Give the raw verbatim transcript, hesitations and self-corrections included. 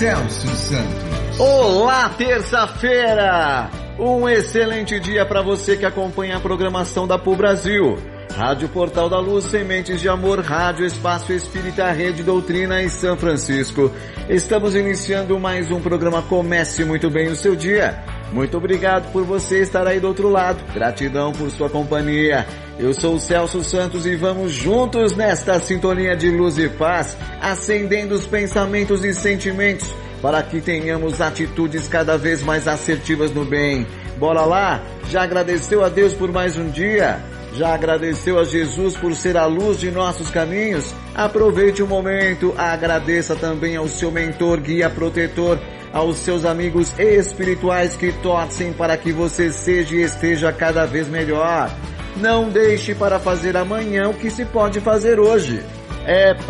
Celso Santos. Olá, terça-feira! Um excelente dia para você que acompanha a programação da P U Brasil. Rádio Portal da Luz, Sementes de Amor, Rádio Espaço Espírita, Rede Doutrina em São Francisco. Estamos iniciando mais um programa. Comece muito bem o seu dia. Muito obrigado por você estar aí do outro lado. Gratidão por sua companhia. Eu sou o Celso Santos e vamos juntos nesta sintonia de luz e paz, acendendo os pensamentos e sentimentos para que tenhamos atitudes cada vez mais assertivas no bem. Bora lá? Já agradeceu a Deus por mais um dia? Já agradeceu a Jesus por ser a luz de nossos caminhos? Aproveite o momento, agradeça também ao seu mentor, guia, protetor, aos seus amigos espirituais que torcem para que você seja e esteja cada vez melhor. Não deixe para fazer amanhã o que se pode fazer hoje. É